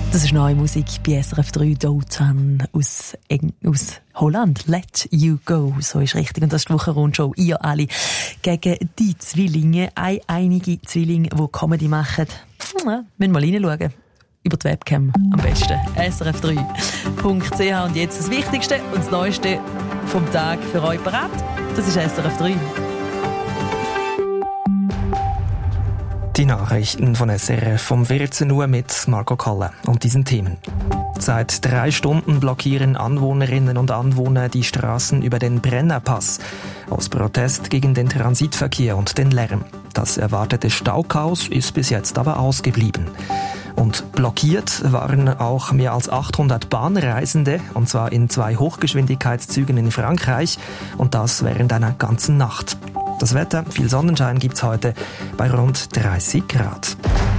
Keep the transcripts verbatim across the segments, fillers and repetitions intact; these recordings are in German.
Das ist neue Musik bei S R F drei, Dotan aus, Eng- aus Holland. Let You Go, so ist richtig. Und das ist die Wochenrundschau. Ihr alle gegen die Zwillinge. Ein, einige Zwillinge, die Comedy machen. Ja, müssen wir mal reinschauen. Über die Webcam am besten. S R F drei Punkt c h. Und jetzt das Wichtigste und das Neueste vom Tag für euch parat. Das ist S R F drei. Die Nachrichten von S R F um vierzehn Uhr mit Marco Kolle und diesen Themen. Seit drei Stunden blockieren Anwohnerinnen und Anwohner die Straßen über den Brennerpass aus Protest gegen den Transitverkehr und den Lärm. Das erwartete Stauchaos ist bis jetzt aber ausgeblieben. Und blockiert waren auch mehr als achthundert Bahnreisende, und zwar in zwei Hochgeschwindigkeitszügen in Frankreich, und das während einer ganzen Nacht. Das Wetter, viel Sonnenschein gibt's heute bei rund dreißig Grad.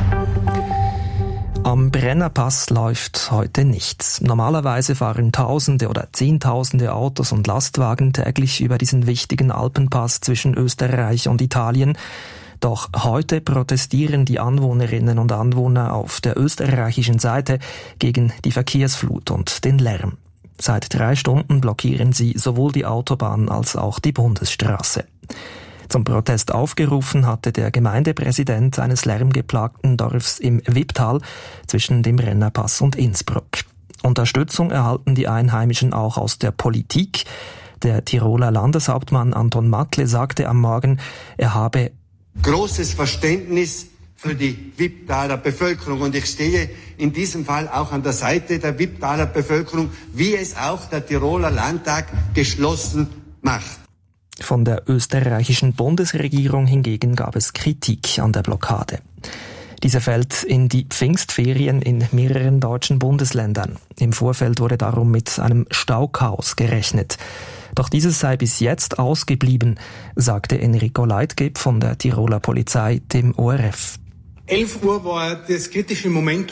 Am Brennerpass läuft heute nichts. Normalerweise fahren Tausende oder Zehntausende Autos und Lastwagen täglich über diesen wichtigen Alpenpass zwischen Österreich und Italien. Doch heute protestieren die Anwohnerinnen und Anwohner auf der österreichischen Seite gegen die Verkehrsflut und den Lärm. Seit drei Stunden blockieren sie sowohl die Autobahn als auch die Bundesstraße. Zum Protest aufgerufen hatte der Gemeindepräsident eines lärmgeplagten Dorfs im Wipptal zwischen dem Brennerpass und Innsbruck. Unterstützung erhalten die Einheimischen auch aus der Politik. Der Tiroler Landeshauptmann Anton Matle sagte am Morgen, er habe großes Verständnis für die Wipptaler Bevölkerung. Und ich stehe in diesem Fall auch an der Seite der Wipptaler Bevölkerung, wie es auch der Tiroler Landtag geschlossen macht. Von der österreichischen Bundesregierung hingegen gab es Kritik an der Blockade. Diese fällt in die Pfingstferien in mehreren deutschen Bundesländern. Im Vorfeld wurde darum mit einem Stauchaos gerechnet. Doch dieses sei bis jetzt ausgeblieben, sagte Enrico Leitgeb von der Tiroler Polizei dem O R F. elf Uhr war das kritische Moment.